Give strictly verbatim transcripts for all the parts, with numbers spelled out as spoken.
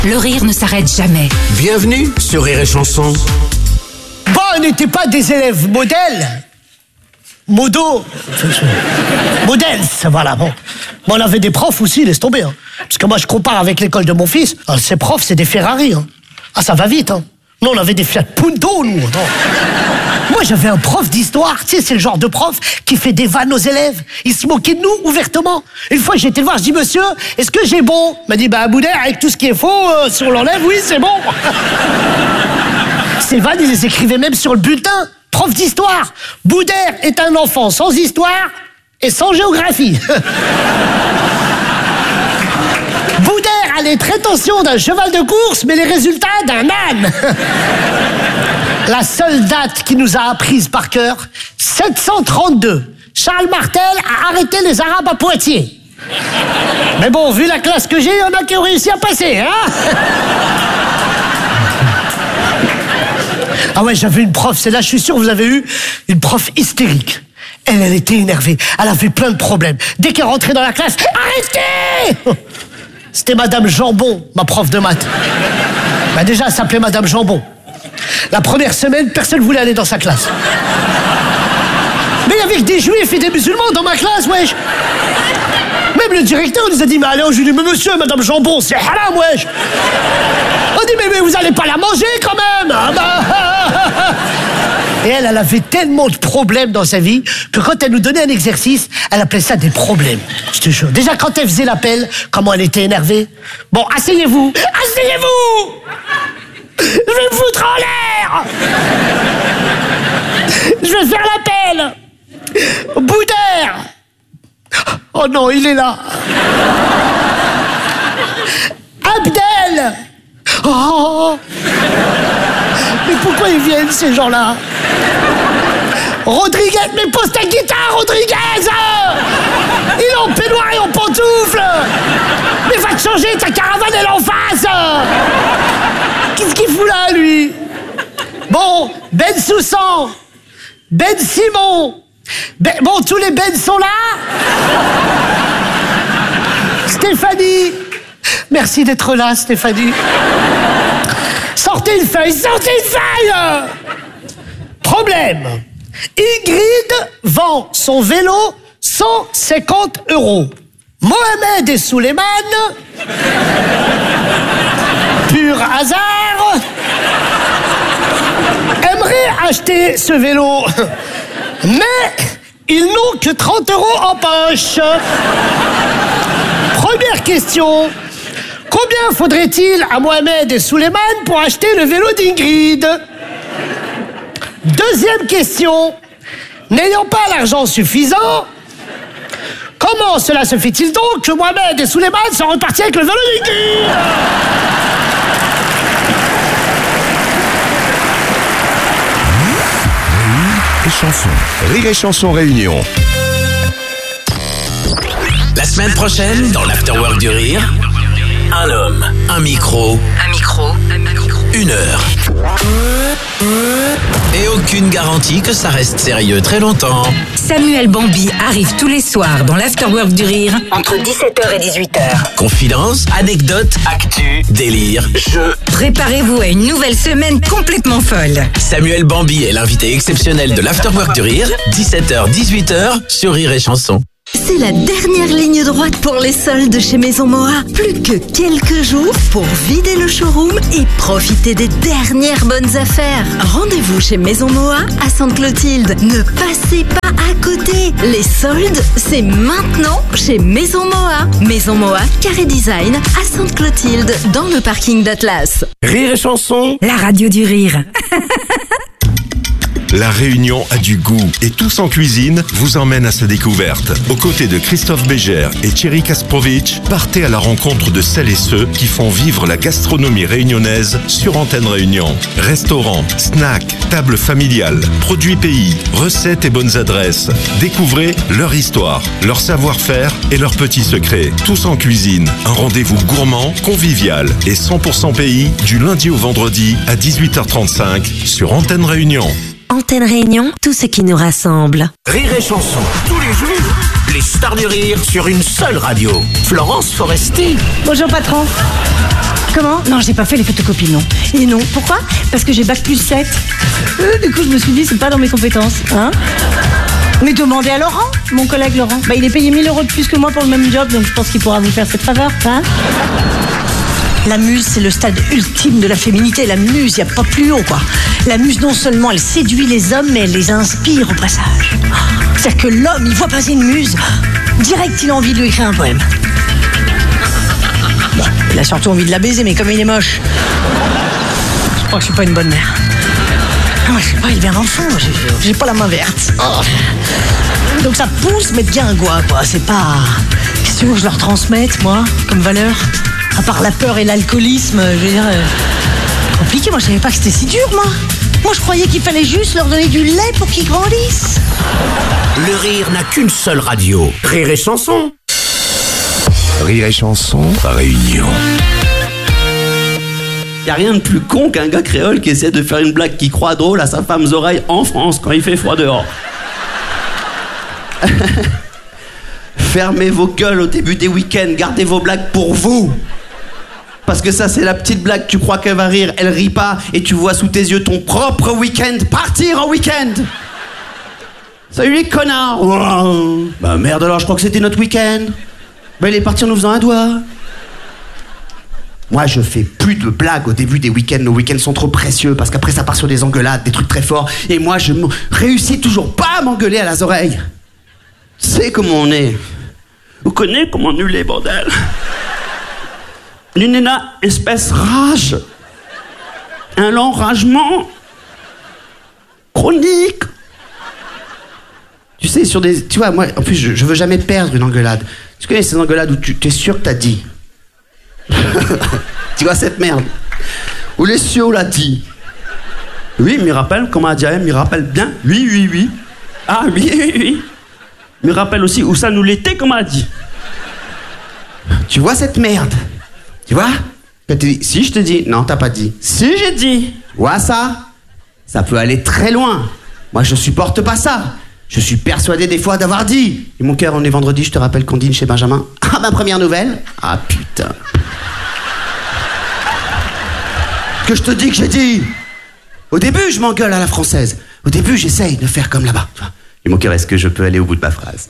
Le rire ne s'arrête jamais. Bienvenue sur Rire et Chanson. Bon, on n'était pas des élèves modèles. Modo. Modèles, voilà, bon. Mais on avait des profs aussi, laisse tomber. Hein. Parce que moi, je compare avec l'école de mon fils. Alors, ces profs, c'est des Ferrari. Hein. Ah, ça va vite. Hein. Nous, on avait des Fiat Punto, nous. Non. Moi, j'avais un prof d'histoire. Tu sais, c'est le genre de prof qui fait des vannes aux élèves. Il se moquait de nous ouvertement. Une fois, j'ai été le voir, je dis, monsieur, est-ce que j'ai bon? Il m'a dit, bah, Boudère, avec tout ce qui est faux, euh, si on l'enlève, oui, c'est bon. Ces vannes, ils les écrivaient même sur le bulletin. Prof d'histoire. Boudère est un enfant sans histoire et sans géographie. Boudère a les prétentions d'un cheval de course, mais les résultats d'un âne. La seule date qui nous a apprises par cœur, sept cent trente-deux. Charles Martel a arrêté les Arabes à Poitiers. Mais bon, vu la classe que j'ai, il y en a qui ont réussi à passer, hein. Ah ouais, j'avais une prof, c'est là, je suis sûr que vous avez eu une prof hystérique. Elle, elle était énervée, elle avait plein de problèmes. Dès qu'elle rentrait dans la classe, arrêtez! C'était Madame Jambon, ma prof de maths. Bah déjà, elle s'appelait Madame Jambon. La première semaine, personne ne voulait aller dans sa classe. Mais il y avait que des juifs et des musulmans dans ma classe, wesh. Même le directeur nous a dit, mais allez, je lui dis, mais monsieur, Madame Jambon, c'est haram, wesh. On dit, mais, mais vous allez pas la manger quand même, ah bah. Et elle, elle avait tellement de problèmes dans sa vie que quand elle nous donnait un exercice, elle appelait ça des problèmes. Je te jure. Déjà, quand elle faisait l'appel, comment elle était énervée. Bon, asseyez-vous. Asseyez-vous. Je vais me foutre en l'air. Je vais faire l'appel. Boudère. Oh non, il est là. Abdel. Oh. Mais pourquoi ils viennent, ces gens-là? Rodriguez, mais pose ta guitare, Rodriguez. Il est en peignoir et en pantoufles. Mais va te changer, ta caravane, elle est en face. Qu'est-ce qu'il fout là, lui? Bon, Ben Soussan, Ben Simon, ben, bon, tous les Ben sont là. Stéphanie, merci d'être là, Stéphanie. Sortez une feuille, sortez une feuille. Problème. Ingrid vend son vélo cent cinquante euros. Mohamed et Souleymane, pur hasard, aimeraient acheter ce vélo. Mais ils n'ont que trente euros en poche. Première question. Combien faudrait-il à Mohamed et Souleymane pour acheter le vélo d'Ingrid? Deuxième question. N'ayant pas l'argent suffisant, comment cela se fait-il donc que Mohamed et Souleymane sont repartis avec le vélo d'Ingrid? Rire et Chanson. Rire et Chanson Réunion. La semaine prochaine, dans l'Afterwork du Rire, un homme, un micro, Un micro, un micro. une heure. Et aucune garantie que ça reste sérieux très longtemps. Samuel Bambi arrive tous les soirs dans l'Afterwork du Rire entre dix-sept heures et dix-huit heures. Confidences, anecdotes, actu, délire, jeux. Préparez-vous à une nouvelle semaine complètement folle. Samuel Bambi est l'invité exceptionnel de l'Afterwork du Rire, dix-sept heures dix-huit heures sur Rire et Chanson. C'est la dernière ligne droite pour les soldes chez Maison Moa. Plus que quelques jours pour vider le showroom et profiter des dernières bonnes affaires. Rendez-vous chez Maison Moa à Sainte-Clotilde. Ne passez pas à côté. Les soldes, c'est maintenant chez Maison Moa. Maison Moa, Carré Design à Sainte-Clotilde, dans le parking d'Atlas. Rire et Chanson. La radio du rire. La Réunion a du goût et Tous en cuisine vous emmène à sa découverte. Aux côtés de Christophe Bégère et Thierry Kasprovic, partez à la rencontre de celles et ceux qui font vivre la gastronomie réunionnaise sur Antenne Réunion. Restaurants, snacks, tables familiales, produits pays, recettes et bonnes adresses. Découvrez leur histoire, leur savoir-faire et leurs petits secrets. Tous en cuisine, un rendez-vous gourmand, convivial et cent pour cent pays du lundi au vendredi à dix-huit heures trente-cinq sur Antenne Réunion. Antenne Réunion, tout ce qui nous rassemble. Rire et Chanson, tous les jours, les stars du rire sur une seule radio. Florence Foresti. Bonjour patron. Comment? Non, j'ai pas fait les photocopies, non. Et non, pourquoi? Parce que j'ai bac plus sept. Euh, du coup, je me suis dit, c'est pas dans mes compétences. Hein? Mais demandez à Laurent, mon collègue Laurent. Bah, il est payé mille euros de plus que moi pour le même job, donc je pense qu'il pourra vous faire cette faveur. Hein? La muse, c'est le stade ultime de la féminité. La muse, il n'y a pas plus haut, quoi. La muse, non seulement elle séduit les hommes, mais elle les inspire au passage. C'est-à-dire que l'homme, il voit passer une muse, direct, il a envie de lui écrire un poème. Bon, il a surtout envie de la baiser, mais comme il est moche, je crois que je suis pas une bonne mère. Non, je sais pas, il vient d'enfant, j'ai, j'ai pas la main verte. Oh. Donc ça pousse, mais bien quoi, quoi. C'est pas... Qu'est-ce que tu veux que je leur transmette, moi, comme valeur? À part la peur et l'alcoolisme, je veux dire... Euh... Compliqué, moi je savais pas que c'était si dur, moi. Moi je croyais qu'il fallait juste leur donner du lait pour qu'ils grandissent. Le rire n'a qu'une seule radio. Rire et chanson. Rire et chanson, réunion. Y'a rien de plus con qu'un gars créole qui essaie de faire une blague qui croit drôle à sa femme's oreille en France quand il fait froid dehors. Fermez vos gueules au début des week-ends, gardez vos blagues pour vous. Parce que ça, c'est la petite blague, tu crois qu'elle va rire, elle rit pas, et tu vois sous tes yeux ton propre week-end partir en week-end. Salut les connards. Oh. Bah merde alors, je crois que c'était notre week-end. Bah il est parti en nous faisant un doigt. Moi, je fais plus de blagues au début des week-ends. Nos week-ends sont trop précieux parce qu'après, ça part sur des engueulades, des trucs très forts. Et moi, je m- réussis toujours pas à m'engueuler à las oreilles. Tu sais comment on est. Vous connaissez comment nous les bordel. Une espèce rage. Un l'enragement chronique. Tu sais, sur des... Tu vois, moi, en plus, je, je veux jamais perdre une engueulade. Tu connais ces engueulades où tu t'es sûr que t'as dit. Tu vois cette merde. Où les cieux l'a dit. Oui, il me rappelle, comment a dit, il me rappelle bien. Oui, oui, oui. Ah, oui, oui, oui. Il me rappelle aussi où ça nous l'était, comment a dit. Tu vois cette merde. Tu vois? Si je te dis, non, t'as pas dit. Si j'ai dit. Tu vois ça? Ça peut aller très loin. Moi, je supporte pas ça. Je suis persuadé des fois d'avoir dit. Et mon cœur, on est vendredi, je te rappelle qu'on dîne chez Benjamin. Ah, ma première nouvelle. Ah, putain. Que je te dis que j'ai dit. Au début, je m'engueule à la française. Au début, j'essaye de faire comme là-bas. Et mon cœur, est-ce que je peux aller au bout de ma phrase?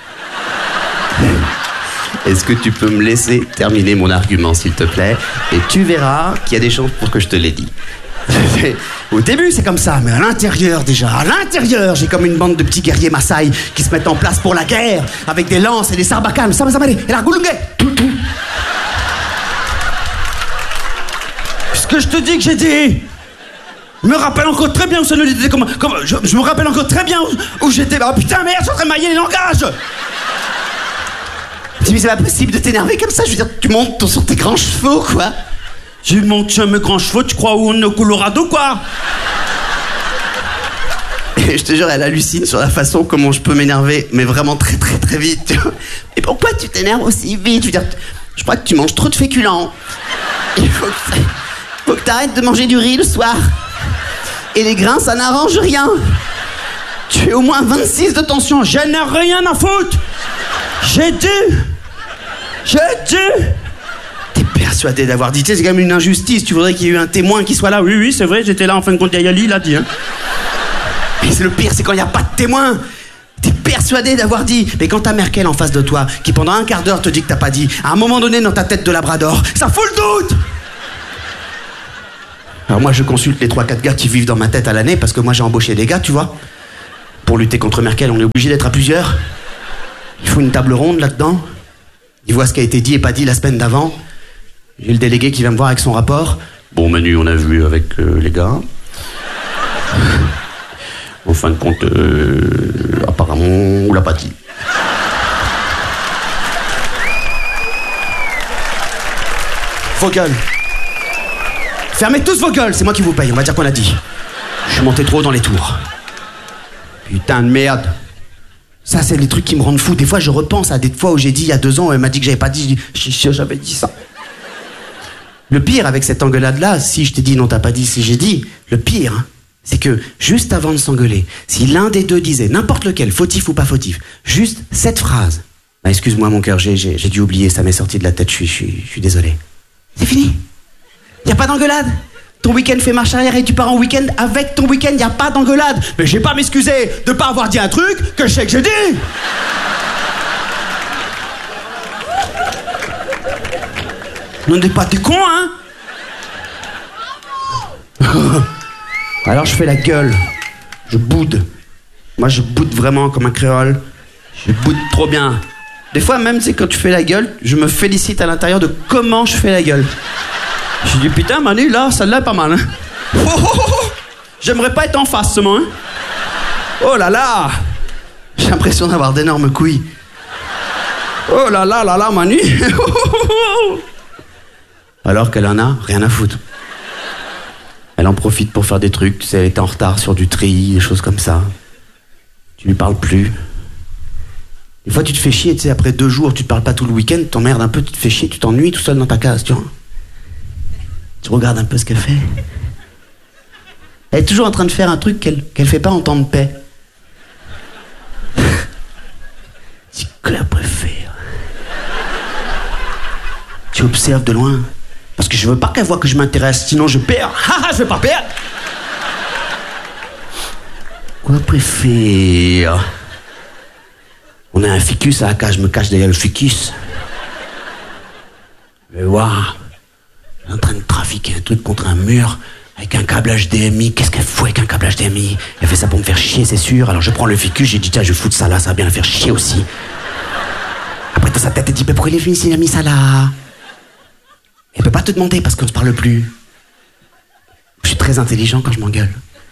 Est-ce que tu peux me laisser terminer mon argument, s'il te plaît? Et tu verras qu'il y a des chances pour que je te l'ai dit. Au début, c'est comme ça, mais à l'intérieur, déjà, à l'intérieur, j'ai comme une bande de petits guerriers Maasai qui se mettent en place pour la guerre, avec des lances et des sarbacanes, et la goulungue. Ce que je te dis que j'ai dit, je me rappelle encore très bien où ça nous était, comme, comme, je, je me rappelle encore très bien où, où j'étais. Oh putain, merde, je suis en train de mailler les langages. Je dis, mais c'est pas possible de t'énerver comme ça, je veux dire, tu montes sur tes grands chevaux, quoi. Je monte sur mes grands chevaux, tu crois où on est au Colorado, quoi? Et je te jure, elle hallucine sur la façon comment je peux m'énerver, mais vraiment très très très vite, tu vois. Et pourquoi tu t'énerves aussi vite? Je veux dire, je crois que tu manges trop de féculents. Il faut que, faut que t'arrêtes de manger du riz le soir. Et les grains, ça n'arrange rien. Tu es au moins vingt-six de tension, je n'ai rien à foutre. J'ai dit. J'ai dit. Persuadé d'avoir dit, tu sais, c'est quand même une injustice, tu voudrais qu'il y ait eu un témoin qui soit là. Oui, oui, c'est vrai, j'étais là en fin de compte, Yali l'a dit. Hein. Et c'est le pire, c'est quand il n'y a pas de témoin. T'es persuadé d'avoir dit. Mais quand t'as Merkel en face de toi, qui pendant un quart d'heure te dit que t'as pas dit, à un moment donné dans ta tête de labrador, ça fout le doute. Alors moi, je consulte les trois quatre gars qui vivent dans ma tête à l'année, parce que moi, j'ai embauché des gars, tu vois. Pour lutter contre Merkel, on est obligé d'être à plusieurs. Il faut une table ronde là-dedans. Ils voient ce qui a été dit et pas dit la semaine d'avant. J'ai le délégué qui vient me voir avec son rapport. Bon, Manu, on a vu avec euh, les gars. En fin de compte, euh, apparemment, on l'a pas dit. Vos gueules. Fermez tous vos gueules, c'est moi qui vous paye, on va dire qu'on a dit. Je suis monté trop haut dans les tours. Putain de merde. Ça, c'est les trucs qui me rendent fou. Des fois, je repense à des fois où j'ai dit il y a deux ans, elle m'a dit que j'avais pas dit. Je dis, je suis sûr, j'avais dit ça. Le pire avec cette engueulade-là, si je t'ai dit non, t'as pas dit, si j'ai dit, le pire, hein, c'est que juste avant de s'engueuler, si l'un des deux disait n'importe lequel, fautif ou pas fautif, juste cette phrase, bah, excuse-moi mon cœur, j'ai, j'ai, j'ai dû oublier, ça m'est sorti de la tête, je suis, je suis, je suis désolé. C'est fini. Y a pas d'engueulade. Ton week-end fait marche arrière et tu pars en week-end avec ton week-end, y a pas d'engueulade. Mais j'ai pas m'excuser de pas avoir dit un truc que je sais que j'ai dit. Non, t'es pas, t'es con, hein? Alors je fais la gueule, je boude. Moi je boude vraiment comme un créole. Je boude trop bien. Des fois même, c'est quand tu fais la gueule, je me félicite à l'intérieur de comment je fais la gueule. Je dis putain Manu, là, celle-là est pas mal, hein. Oh, oh, oh, oh. J'aimerais pas être en face seulement, hein. Oh là là. J'ai l'impression d'avoir d'énormes couilles. Oh là là là là Manu. Alors qu'elle en a rien à foutre. Elle en profite pour faire des trucs, tu sais, elle était en retard sur du tri, des choses comme ça. Tu lui parles plus. Une fois tu te fais chier, tu sais, après deux jours, tu te parles pas tout le week-end, tu t'emmerdes un peu, tu te fais chier, tu t'ennuies tout seul dans ta case, tu vois. Tu regardes un peu ce qu'elle fait. Elle est toujours en train de faire un truc qu'elle qu'elle fait pas en temps de paix. C'est que la préfère. Tu observes de loin. Parce que je veux pas qu'elle voie que je m'intéresse, sinon je perds. Haha, je vais pas perdre. Quoi préfère? On a un ficus à la cage, je me cache derrière le ficus. Je vais voir. Elle est en train de trafiquer un truc contre un mur avec un câble H D M I. Qu'est-ce qu'elle fout avec un câble H D M I? Elle fait ça pour me faire chier, c'est sûr. Alors je prends le ficus, j'ai dit tiens, je vais foutre ça là, ça va bien la faire chier aussi. Après dans sa tête, elle dit mais pourquoi il est venu s'il a mis ça là? Elle peut pas te demander parce qu'on ne se parle plus. Je suis très intelligent quand je m'engueule.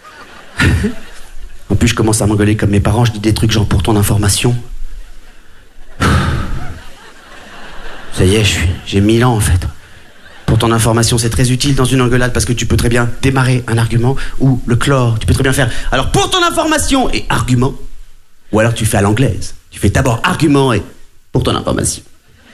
En plus, je commence à m'engueuler comme mes parents. Je dis des trucs genre pour ton information. Ça y est, je suis, j'ai mille ans en fait. Pour ton information, c'est très utile dans une engueulade parce que tu peux très bien démarrer un argument ou le clore. Tu peux très bien faire. Alors pour ton information et argument. Ou alors tu fais à l'anglaise. Tu fais d'abord argument et pour ton information.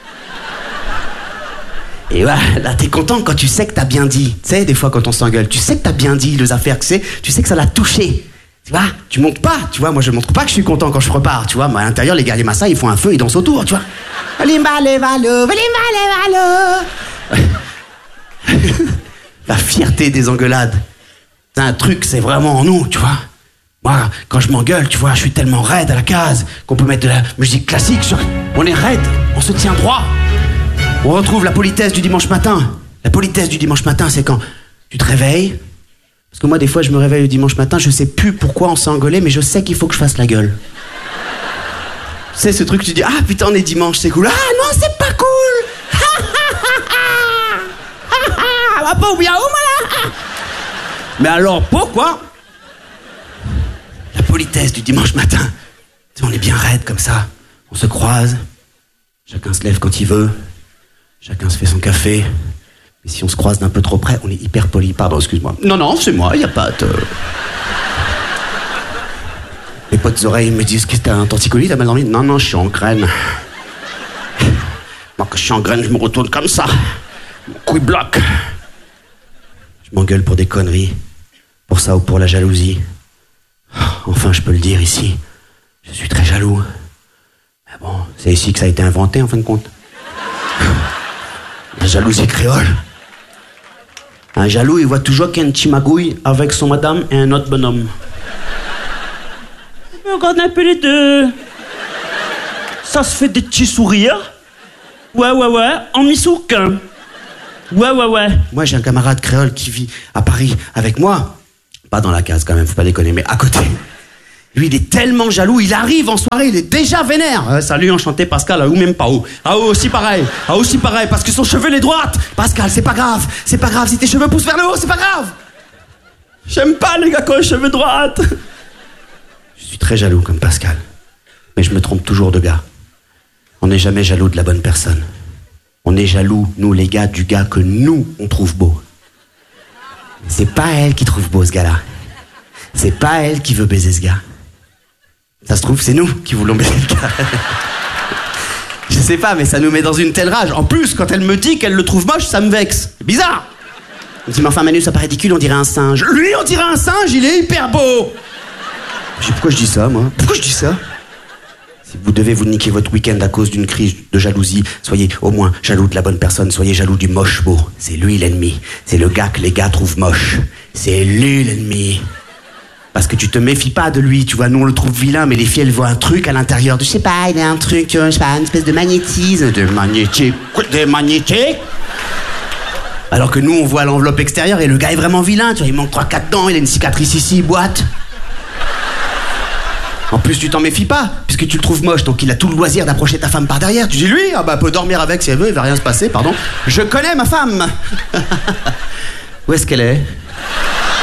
Et ouais, là t'es content quand tu sais que t'as bien dit. Tu sais, des fois quand on s'engueule, tu sais que t'as bien dit les affaires, tu sais, tu sais que ça l'a touché. Tu vois, tu montres pas, tu vois, moi je montre pas que je suis content quand je repars, tu vois, mais à l'intérieur les guerriers massas ils font un feu, ils dansent autour, tu vois. La fierté des engueulades. C'est un truc, c'est vraiment en nous, tu vois. Moi, quand je m'engueule, tu vois, je suis tellement raide à la case qu'on peut mettre de la musique classique, sur... on est raide, on se tient droit. On retrouve la politesse du dimanche matin. La politesse du dimanche matin, c'est quand tu te réveilles. Parce que moi, des fois, je me réveille le dimanche matin, je sais plus pourquoi on s'est engueulé, mais je sais qu'il faut que je fasse la gueule. Tu sais, ce truc, tu dis, ah putain, on est dimanche, c'est cool. Ah non, c'est pas cool. On va pas oublier, oh là. Mais alors, pourquoi? La politesse du dimanche matin. Tu sais, on est bien raide comme ça. On se croise. Chacun se lève quand il veut. Chacun se fait son café. Mais si on se croise d'un peu trop près, on est hyper poli. Pardon, excuse-moi. Non, non, c'est moi, y a pas de... Mes potes oreilles me disent, qu'est-ce que t'as un torticolis, t'as mal dormi? Non, non, je suis en graine. Moi, quand je suis en graine, je me retourne comme ça. Mon couille bloque. Je m'engueule pour des conneries. Pour ça ou pour la jalousie. Enfin, je peux le dire ici. Je suis très jaloux. Mais bon, c'est ici que ça a été inventé, en fin de compte. La jalousie créole. Un jaloux, il voit toujours qu'il y a un petit magouille avec son madame et un autre bonhomme. Regarde un peu les deux. Ça se fait des petits sourires. Ouais, ouais, ouais, en misouk. Ouais, ouais, ouais. Moi, j'ai un camarade créole qui vit à Paris avec moi. Pas dans la case quand même, faut pas déconner, mais à côté. Lui, il est tellement jaloux, il arrive en soirée, il est déjà vénère. Euh, salut, enchanté, Pascal, ou même pas où. Ah, aussi pareil, ah, aussi pareil, parce que son cheveu est droite. Pascal, c'est pas grave, c'est pas grave, si tes cheveux poussent vers le haut, c'est pas grave. J'aime pas les gars qui ont les cheveux droites. Je suis très jaloux comme Pascal, mais je me trompe toujours de gars. On n'est jamais jaloux de la bonne personne. On est jaloux, nous les gars, du gars que nous, on trouve beau. C'est pas elle qui trouve beau ce gars-là. C'est pas elle qui veut baiser ce gars. Ça se trouve, c'est nous qui voulons baiser le gars. Je sais pas, mais ça nous met dans une telle rage. En plus, quand elle me dit qu'elle le trouve moche, ça me vexe. C'est bizarre. Il me dit, mais enfin Manu, ça paraît ridicule, on dirait un singe. Lui, on dirait un singe, il est hyper beau. Je dis, pourquoi je dis ça, moi? Pourquoi je dis ça? Si vous devez vous niquer votre week-end à cause d'une crise de jalousie, soyez au moins jaloux de la bonne personne, soyez jaloux du moche beau. C'est lui l'ennemi. C'est le gars que les gars trouvent moche. C'est lui l'ennemi. Parce que tu te méfies pas de lui, tu vois, nous on le trouve vilain, mais les filles elles voient un truc à l'intérieur de, je sais pas, il y a un truc, tu vois, je sais pas, une espèce de magnétisme, de magnétique, de magnétique. Alors que nous on voit l'enveloppe extérieure et le gars est vraiment vilain, tu vois, il manque trois quatre dents, il a une cicatrice ici, il boite. En plus, tu t'en méfies pas, puisque tu le trouves moche, donc il a tout le loisir d'approcher ta femme par derrière. Tu dis, lui, ah bah, peut dormir avec si elle veut, il va rien se passer, pardon. Je connais ma femme. Où est-ce qu'elle est?